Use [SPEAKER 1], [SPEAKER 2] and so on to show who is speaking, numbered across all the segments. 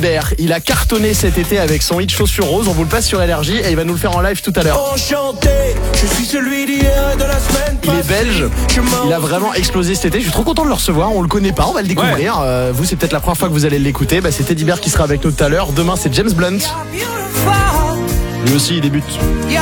[SPEAKER 1] Il a cartonné cet été avec son hit Chaussures Roses. On vous le passe sur Énergie et il va nous le faire en live tout à l'heure.
[SPEAKER 2] Enchanté, je suis celui d'hier et de la semaine.
[SPEAKER 1] Il est belge. Il a vraiment explosé cet été. Je suis trop content de le recevoir. On le connaît pas, on va le découvrir. Ouais. Vous, c'est peut-être la première fois que vous allez l'écouter. C'est Teddy Bear qui sera avec nous tout à l'heure. Demain, c'est James Blunt. Lui aussi, il débute.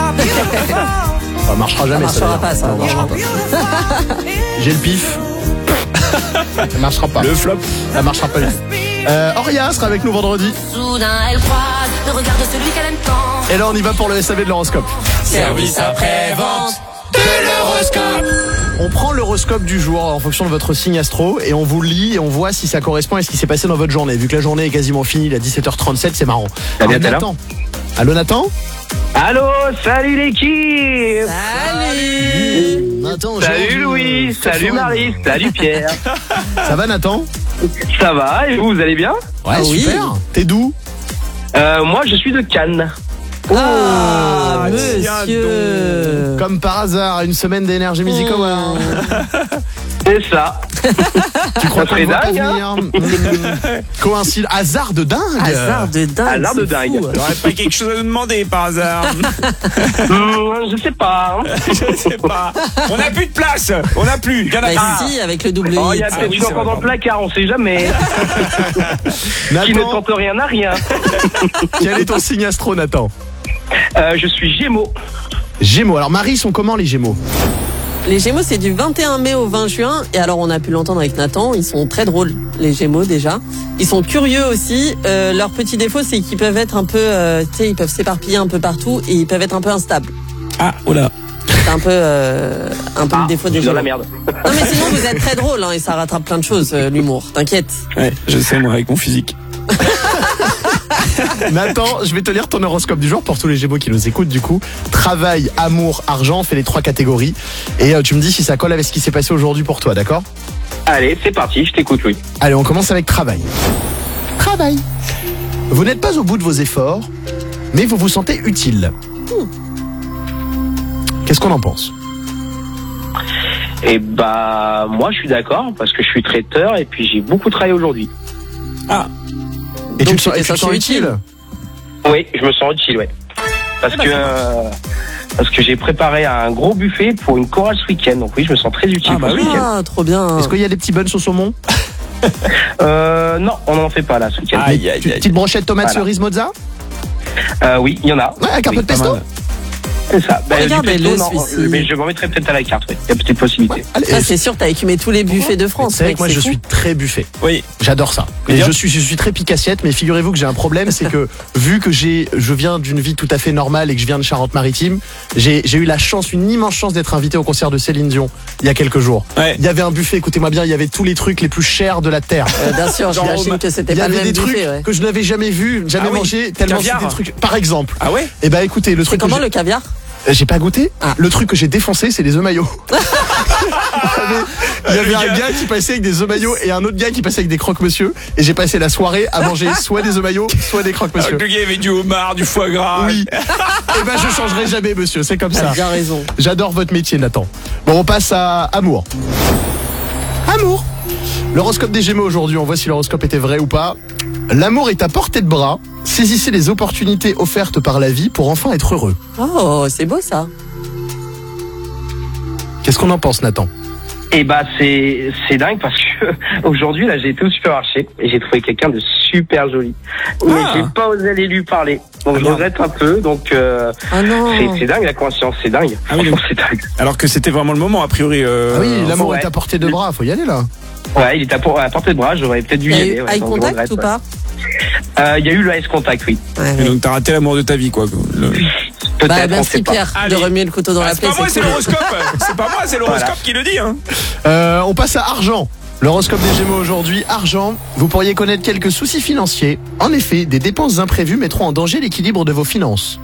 [SPEAKER 1] Ça marchera jamais.
[SPEAKER 3] Ça marchera pas, ça.
[SPEAKER 1] Marchera pas. J'ai le pif. Ça marchera pas.
[SPEAKER 4] Le flop.
[SPEAKER 1] Ça marchera pas. Oria sera avec nous vendredi.
[SPEAKER 5] Soudain elle croise le regard de celui qu'elle aime tant.
[SPEAKER 1] Et là on y va pour le SAV de l'horoscope.
[SPEAKER 2] Service après-vente de l'horoscope.
[SPEAKER 1] On prend l'horoscope du jour en fonction de votre signe astro et on vous le lit et on voit si ça correspond à ce qui s'est passé dans votre journée. Vu que la journée est quasiment finie, il est 17h37, c'est marrant. Nathan. Allô Nathan.
[SPEAKER 6] Allô, salut l'équipe.
[SPEAKER 3] Salut
[SPEAKER 1] Nathan,
[SPEAKER 6] salut Louis, salut Marie, salut Pierre.
[SPEAKER 1] Ça va Nathan?
[SPEAKER 6] Ça va, et vous allez bien?
[SPEAKER 1] Ouais, super. T'es d'où?
[SPEAKER 6] Moi je suis de Cannes.
[SPEAKER 3] Ah, monsieur.
[SPEAKER 1] Comme par hasard, une semaine d'Energy Music Award.
[SPEAKER 6] C'est ça.
[SPEAKER 1] Tu crois
[SPEAKER 6] ça serait dingue,
[SPEAKER 1] hein? Coïncide, hasard de dingue.
[SPEAKER 3] Hasard de dingue.
[SPEAKER 6] Hasard de dingue.
[SPEAKER 4] T'aurais pas quelque chose à nous demander par hasard?
[SPEAKER 6] Je sais pas.
[SPEAKER 4] Je sais pas. On n'a plus de place. On n'a plus. Il y en a pas.
[SPEAKER 3] Si, avec le double
[SPEAKER 6] Oh, il y
[SPEAKER 3] hit.
[SPEAKER 6] a peut-être une enfant dans le placard, on sait jamais. Qui ne tente rien n'a rien.
[SPEAKER 1] Quel est ton signe astro Nathan?
[SPEAKER 6] Je suis Gémeaux.
[SPEAKER 1] Gémeaux. Alors Marie, sont comment les Gémeaux?
[SPEAKER 3] Les Gémeaux, c'est du 21 mai au 20 juin. Et alors, on a pu l'entendre avec Nathan. Ils sont très drôles, les Gémeaux, déjà. Ils sont curieux aussi. Leur petit défaut, c'est qu'ils peuvent être un peu... tu sais, ils peuvent s'éparpiller un peu partout. Et ils peuvent être un peu instables.
[SPEAKER 4] Ah, oh là.
[SPEAKER 3] C'est un peu le défaut des
[SPEAKER 6] dans
[SPEAKER 3] Gémeaux.
[SPEAKER 6] la merde.
[SPEAKER 3] Non, mais sinon, vous êtes très drôle. Et ça rattrape plein de choses, l'humour. T'inquiète.
[SPEAKER 4] Ouais, je sais, moi, avec mon physique.
[SPEAKER 1] Nathan, je vais te lire ton horoscope du jour pour tous les Gémeaux qui nous écoutent du coup. Travail, amour, argent, on fait les 3 catégories. Et tu me dis si ça colle avec ce qui s'est passé aujourd'hui pour toi, d'accord?
[SPEAKER 6] Allez, c'est parti, je t'écoute, Louis.
[SPEAKER 1] Allez, on commence avec travail. Travail. Vous n'êtes pas au bout de vos efforts, mais vous vous sentez utile. Qu'est-ce qu'on en pense?
[SPEAKER 6] Et moi je suis d'accord parce que je suis traiteur et puis j'ai beaucoup travaillé aujourd'hui.
[SPEAKER 4] Ah.
[SPEAKER 1] Et
[SPEAKER 3] donc,
[SPEAKER 1] tu te sens utile?
[SPEAKER 6] Oui, je me sens utile, ouais. Parce que j'ai préparé un gros buffet pour une chorale ce week-end. Donc oui, je me sens très utile pour ce week-end.
[SPEAKER 3] Ah, trop bien.
[SPEAKER 1] Est-ce qu'il y a des petits buns au saumon?
[SPEAKER 6] Non, on n'en fait pas là ce week-end.
[SPEAKER 1] Petite brochette tomate cerise mozza?
[SPEAKER 6] Oui, il y en a.
[SPEAKER 1] Ouais, avec un peu de pesto?
[SPEAKER 6] C'est ça.
[SPEAKER 3] Regardez-le,
[SPEAKER 6] non, mais je m'en mettrai peut-être à la carte, oui. Il y a peut-être possibilité.
[SPEAKER 1] Allez,
[SPEAKER 3] Ça, c'est sûr, t'as écumé tous les buffets de France.
[SPEAKER 1] c'est vrai
[SPEAKER 3] mec,
[SPEAKER 1] que moi
[SPEAKER 3] c'est
[SPEAKER 1] je
[SPEAKER 3] fou.
[SPEAKER 1] suis très buffet.
[SPEAKER 4] Oui.
[SPEAKER 1] J'adore ça. Et je suis très pique-assiette, mais figurez-vous que j'ai un problème, c'est que vu que je viens d'une vie tout à fait normale et que je viens de Charente-Maritime, j'ai eu la chance, une immense chance d'être invité au concert de Céline Dion il y a quelques jours.
[SPEAKER 4] Ouais.
[SPEAKER 1] Il y avait un buffet, écoutez-moi bien, il y avait tous les trucs les plus chers de la terre.
[SPEAKER 3] Bien sûr, j'imagine que c'était
[SPEAKER 1] Il y
[SPEAKER 3] pas le
[SPEAKER 1] avait
[SPEAKER 3] même
[SPEAKER 1] des trucs
[SPEAKER 3] buffet. Ouais.
[SPEAKER 1] que je n'avais jamais vus, jamais mangé, tellement
[SPEAKER 4] Caviar.
[SPEAKER 1] c'était des trucs. Par exemple.
[SPEAKER 4] Ah ouais?
[SPEAKER 1] Et écoutez, le
[SPEAKER 3] C'est
[SPEAKER 1] truc.
[SPEAKER 3] comment le caviar?
[SPEAKER 1] J'ai pas goûté.
[SPEAKER 3] Ah.
[SPEAKER 1] Le truc que j'ai défoncé, c'est les œufs maillots. Il y avait un gars qui passait avec des œufs maillots et un autre gars qui passait avec des croque-monsieur. Et j'ai passé la soirée à manger soit des œufs maillots, soit des croque-monsieur.
[SPEAKER 4] Le gars avait du homard, du foie gras.
[SPEAKER 1] Oui. Et je changerai jamais, monsieur. C'est comme
[SPEAKER 3] T'as
[SPEAKER 1] ça.
[SPEAKER 3] bien raison.
[SPEAKER 1] J'adore votre métier, Nathan. Bon, on passe à amour. Amour. L'horoscope des Gémeaux aujourd'hui, on voit si l'horoscope était vrai ou pas. L'amour est à portée de bras. Saisissez les opportunités offertes par la vie pour enfin être heureux.
[SPEAKER 3] Oh, c'est beau ça.
[SPEAKER 1] Qu'est-ce qu'on en pense, Nathan?
[SPEAKER 6] Et c'est dingue parce que aujourd'hui là j'ai été au supermarché et j'ai trouvé quelqu'un de super joli. Mais j'ai pas osé aller lui parler. Donc je regrette un peu. Donc
[SPEAKER 3] Ah non.
[SPEAKER 6] c'est dingue la coïncidence, c'est dingue.
[SPEAKER 4] Ah oui,
[SPEAKER 6] Franchement, c'est dingue.
[SPEAKER 4] Alors que c'était vraiment le moment, a priori.
[SPEAKER 1] Ah oui, l'amour
[SPEAKER 6] ouais.
[SPEAKER 1] est à portée de bras. Faut y aller là.
[SPEAKER 6] Ouais, il était à portée de bras, j'aurais peut-être dû
[SPEAKER 3] Il
[SPEAKER 6] y
[SPEAKER 3] y a
[SPEAKER 6] aller.
[SPEAKER 3] eu
[SPEAKER 6] Ouais,
[SPEAKER 3] eye
[SPEAKER 6] donc je
[SPEAKER 3] contact
[SPEAKER 6] regrette,
[SPEAKER 3] ou pas?
[SPEAKER 6] Il y a eu le eye contact, oui.
[SPEAKER 3] Ouais,
[SPEAKER 4] Et donc t'as raté l'amour de ta vie, quoi.
[SPEAKER 6] Peut-être, on
[SPEAKER 3] merci
[SPEAKER 6] sait pas.
[SPEAKER 3] Pierre
[SPEAKER 4] Allez.
[SPEAKER 3] de remuer le couteau dans la
[SPEAKER 4] C'est
[SPEAKER 3] plaie.
[SPEAKER 4] pas moi, c'est
[SPEAKER 3] cool.
[SPEAKER 4] l'horoscope. C'est pas moi, c'est l'horoscope
[SPEAKER 6] Voilà.
[SPEAKER 4] qui le dit. Hein.
[SPEAKER 1] On passe à argent. L'horoscope des Gémeaux aujourd'hui, argent. Vous pourriez connaître quelques soucis financiers. En effet, des dépenses imprévues mettront en danger l'équilibre de vos finances.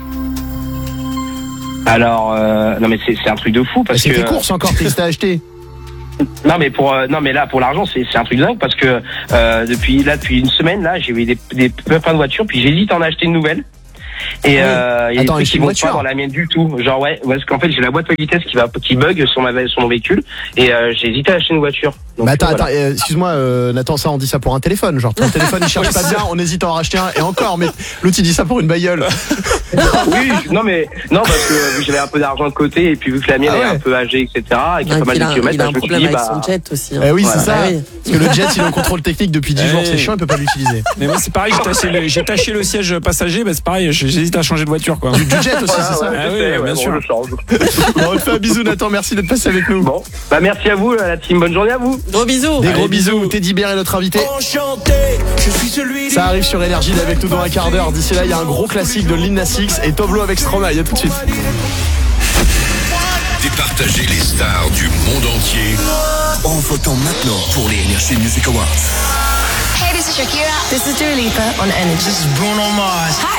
[SPEAKER 6] Alors, non mais c'est un truc de fou parce
[SPEAKER 1] C'est
[SPEAKER 6] que.
[SPEAKER 1] tes courses encore, qu'est-ce que t'as acheté?
[SPEAKER 6] Non mais là pour l'argent c'est un truc dingue parce que depuis une semaine là j'ai vu plein de voitures puis j'hésite à en acheter une nouvelle. Et il y a des
[SPEAKER 1] Attends,
[SPEAKER 6] trucs qui
[SPEAKER 1] une
[SPEAKER 6] vont
[SPEAKER 1] voiture
[SPEAKER 6] pas dans la mienne du tout. Genre ouais parce qu'en fait j'ai la boîte à vitesse qui bug sur mon véhicule et j'ai hésité à acheter une voiture. Donc,
[SPEAKER 1] Mais attends,
[SPEAKER 6] voilà.
[SPEAKER 1] excuse-moi, Nathan, ça on dit ça pour un téléphone. Genre, ton téléphone il cherche pas bien, on hésite à en racheter un et encore, mais l'autre il dit ça pour une bagnole.
[SPEAKER 6] Oui, non parce que j'avais un peu d'argent de côté et puis vu que la mienne est un peu âgée, etc. et qu'il y a pas mal de kilomètres,
[SPEAKER 3] il a un
[SPEAKER 6] je me suis
[SPEAKER 3] problème
[SPEAKER 6] dit
[SPEAKER 3] avec son jet aussi. Hein.
[SPEAKER 1] Eh oui,
[SPEAKER 6] Voilà.
[SPEAKER 1] c'est ça.
[SPEAKER 3] Ah oui.
[SPEAKER 1] Parce que le jet il est en contrôle technique depuis 10 jours, c'est chiant, il peut pas l'utiliser.
[SPEAKER 4] Mais moi c'est pareil, j'ai taché le siège passager, bah c'est pareil, j'hésite à changer de voiture quoi.
[SPEAKER 1] Du jet aussi, c'est ça.
[SPEAKER 4] Ah oui, bien sûr.
[SPEAKER 6] Je change.
[SPEAKER 1] Bon, on te fait un bisou, Nathan, merci d'être passé avec nous.
[SPEAKER 6] Bon, bah merci à vous, la team, bonne journée à vous.
[SPEAKER 3] Gros bisous.
[SPEAKER 1] Des gros bisous, Teddy Bear est notre invité.
[SPEAKER 2] Enchanté, je suis celui
[SPEAKER 1] Ça arrive sur Énergie avec nous dans un quart d'heure. D'ici là, il y a un gros classique de Lil Nas X et Toblo avec Stromae. À tout de suite.
[SPEAKER 7] Départager les stars du monde entier en votant maintenant pour les Energy Music Awards.
[SPEAKER 5] Hey, this is Shakira. This is Dua Lipa on Energy.
[SPEAKER 2] Bruno Mars.